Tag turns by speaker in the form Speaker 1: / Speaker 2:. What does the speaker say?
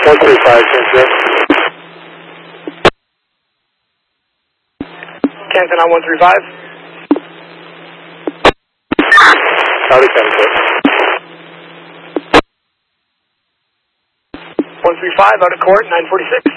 Speaker 1: 135, Canton.
Speaker 2: Canton on 135.
Speaker 1: Howdy, Canton.
Speaker 2: 135 out of court, 946.